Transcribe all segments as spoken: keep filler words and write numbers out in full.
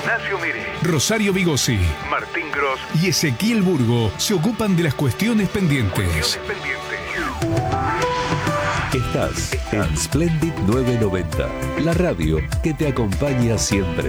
Ignacio Miri, Rosario Vigossi, Martín Gross y Ezequiel Burgo se ocupan de las cuestiones pendientes. Cuestiones pendientes. Estás en Splendid novecientos noventa, la radio que te acompaña siempre.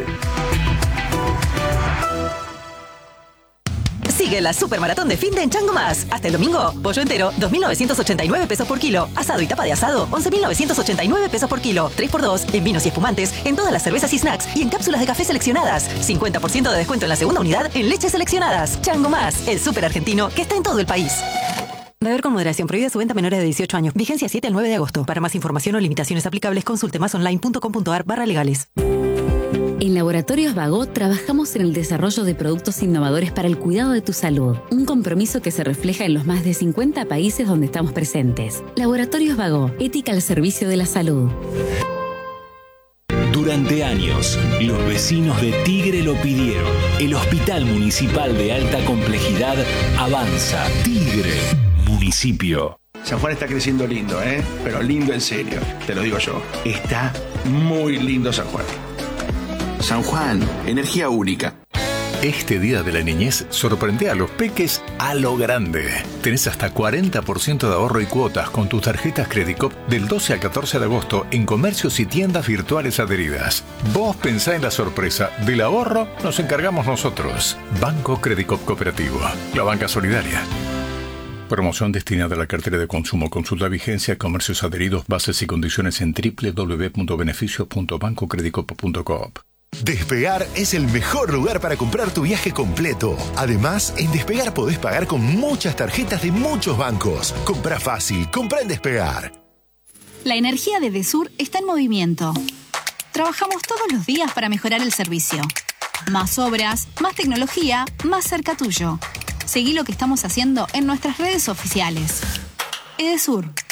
Sigue la supermaratón de fin de en Chango Más. Hasta el domingo, pollo entero, dos mil novecientos ochenta y nueve pesos por kilo. Asado y tapa de asado, once mil novecientos ochenta y nueve pesos por kilo. tres por dos en vinos y espumantes, en todas las cervezas y snacks y en cápsulas de café seleccionadas. cincuenta por ciento de descuento en la segunda unidad en leches seleccionadas. Chango Más, el súper argentino que está en todo el país. Beber con moderación. Prohibida su venta a menores de dieciocho años. Vigencia siete al nueve de agosto. Para más información o limitaciones aplicables, consulte más online punto com punto a r barra legales. En Laboratorios Vago trabajamos en el desarrollo de productos innovadores para el cuidado de tu salud. Un compromiso que se refleja en los más de cincuenta países donde estamos presentes. Laboratorios Vago, ética al servicio de la salud. Durante años, los vecinos de Tigre lo pidieron. El Hospital Municipal de Alta Complejidad avanza. Tigre, municipio. San Juan está creciendo lindo, ¿eh? Pero lindo en serio, te lo digo yo. Está muy lindo San Juan. San Juan, energía única. Este Día de la Niñez sorprende a los peques a lo grande. Tenés hasta cuarenta por ciento de ahorro y cuotas con tus tarjetas Credicop del doce al catorce de agosto en comercios y tiendas virtuales adheridas. Vos pensá en la sorpresa. Del ahorro nos encargamos nosotros. Banco Credicop Cooperativo. La banca solidaria. Promoción destinada a la cartera de consumo. Consulta vigencia, comercios adheridos, bases y condiciones en doble u doble u doble u punto beneficios punto banco credicop punto coop. Despegar es el mejor lugar para comprar tu viaje completo. Además, en Despegar podés pagar con muchas tarjetas de muchos bancos. Comprá fácil, comprá en Despegar. La energía de Edesur está en movimiento. Trabajamos todos los días para mejorar el servicio. Más obras, más tecnología, más cerca tuyo. Seguí lo que estamos haciendo en nuestras redes oficiales. Edesur,